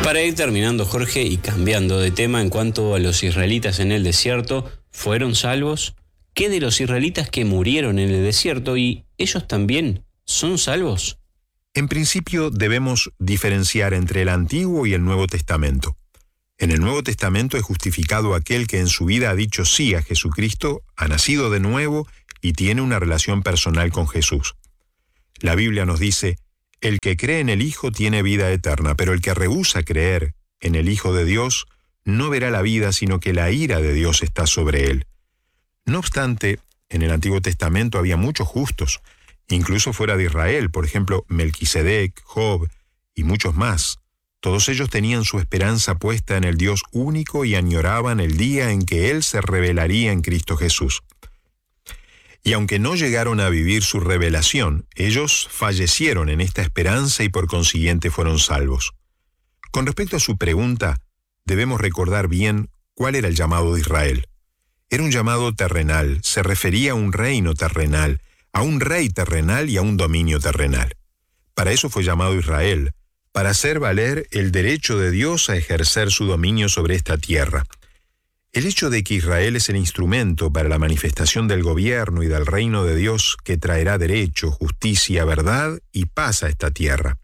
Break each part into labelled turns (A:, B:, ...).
A: Para ir terminando, Jorge, y cambiando de tema en cuanto a los israelitas en el desierto, ¿fueron salvos? ¿Qué de los israelitas que murieron en el desierto y ellos también son salvos?
B: En principio debemos diferenciar entre el Antiguo y el Nuevo Testamento. En el Nuevo Testamento es justificado aquel que en su vida ha dicho sí a Jesucristo, ha nacido de nuevo y tiene una relación personal con Jesús. La Biblia nos dice: el que cree en el Hijo tiene vida eterna, pero el que rehúsa creer en el Hijo de Dios no verá la vida, sino que la ira de Dios está sobre él. No obstante, en el Antiguo Testamento había muchos justos, incluso fuera de Israel, por ejemplo, Melquisedec, Job y muchos más. Todos ellos tenían su esperanza puesta en el Dios único y añoraban el día en que Él se revelaría en Cristo Jesús. Y aunque no llegaron a vivir su revelación, ellos fallecieron en esta esperanza y por consiguiente fueron salvos. Con respecto a su pregunta, debemos recordar bien cuál era el llamado de Israel. Era un llamado terrenal, se refería a un reino terrenal, a un rey terrenal y a un dominio terrenal. Para eso fue llamado Israel, para hacer valer el derecho de Dios a ejercer su dominio sobre esta tierra. El hecho de que Israel es el instrumento para la manifestación del gobierno y del reino de Dios que traerá derecho, justicia, verdad y paz a esta tierra.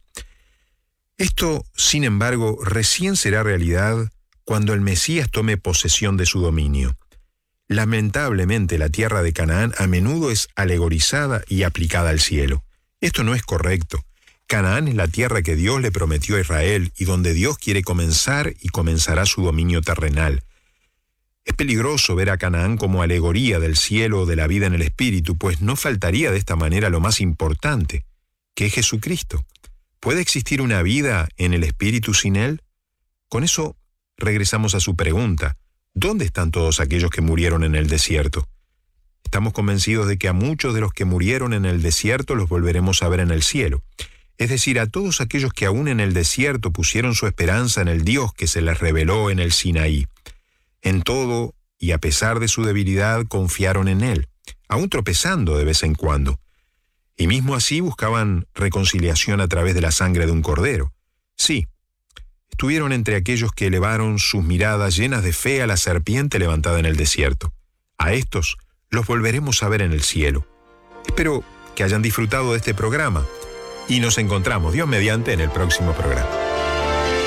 B: Esto, sin embargo, recién será realidad cuando el Mesías tome posesión de su dominio. Lamentablemente, la tierra de Canaán a menudo es alegorizada y aplicada al cielo. Esto no es correcto. Canaán es la tierra que Dios le prometió a Israel y donde Dios quiere comenzar y comenzará su dominio terrenal. Es peligroso ver a Canaán como alegoría del cielo o de la vida en el espíritu, pues no faltaría de esta manera lo más importante, que es Jesucristo. ¿Puede existir una vida en el espíritu sin Él? Con eso regresamos a su pregunta: ¿dónde están todos aquellos que murieron en el desierto? Estamos convencidos de que a muchos de los que murieron en el desierto los volveremos a ver en el cielo. Es decir, a todos aquellos que aún en el desierto pusieron su esperanza en el Dios que se les reveló en el Sinaí. En todo, y a pesar de su debilidad, confiaron en Él, aún tropezando de vez en cuando. Y mismo así buscaban reconciliación a través de la sangre de un cordero. Sí, estuvieron entre aquellos que elevaron sus miradas llenas de fe a la serpiente levantada en el desierto. A estos los volveremos a ver en el cielo. Espero que hayan disfrutado de este programa y nos encontramos, Dios mediante, en el próximo programa.